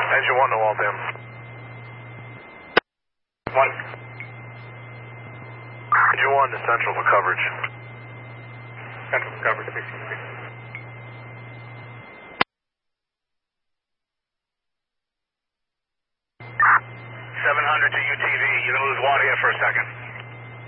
Engine 1 to Waltham. 1. Engine 1 to Central for coverage. Central for coverage, 16. 700 to UTV. You're going to lose water here for a second.